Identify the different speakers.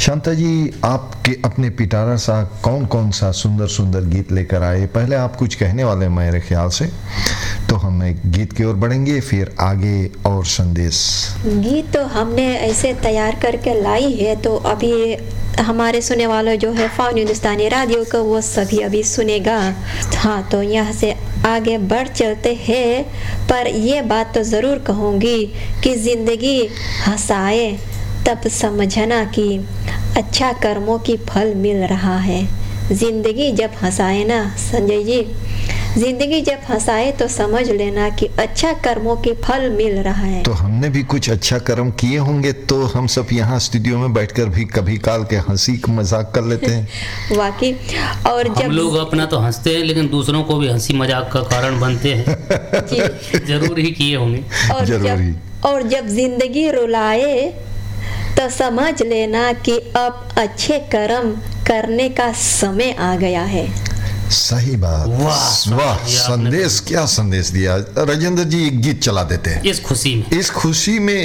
Speaker 1: शांता जी, आपके अपने पिटारा सा कौन कौन सा सुंदर सुंदर गीत लेकर आए? पहले आप कुछ कहने वाले हैं मेरे ख्याल से, तो हम एक गीत की ओर बढ़ेंगे, फिर आगे और संदेश।
Speaker 2: गीत तो हमने ऐसे तैयार करके लाई है, तो अभी हमारे सुने वालों जो है फाउन हिंदुस्तानी रेडियो को, वो सभी अभी सुनेगा। हाँ, तो यहाँ से आगे बढ़ चलते हैं, पर ये बात तो ज़रूर कहूँगी कि ज़िंदगी हंसाए तब समझना कि अच्छा कर्मों की फल मिल रहा है। ज़िंदगी जब हंसाए ना संजय जी, ज़िंदगी जब हंसाए तो समझ लेना कि अच्छा कर्मों की फल मिल रहा है।
Speaker 1: तो हमने भी कुछ अच्छा कर्म किए होंगे, तो हम सब यहाँ स्टूडियो में बैठकर भी कभी काल के हंसी मजाक कर लेते हैं।
Speaker 2: वाकई। और जब
Speaker 3: हम लोग अपना तो हंसते हैं, लेकिन दूसरों को भी हंसी मजाक का कारण बनते हैं।
Speaker 2: जी।
Speaker 3: जरूर ही किए होंगे।
Speaker 2: और जब जिंदगी रुलाए तो समझ लेना कि अब अच्छे कर्म करने का समय आ गया है।
Speaker 1: सही बात। वाह, संदेश, क्या संदेश दिया। राजेंद्र जी, एक गीत चला देते हैं
Speaker 3: इस खुशी में।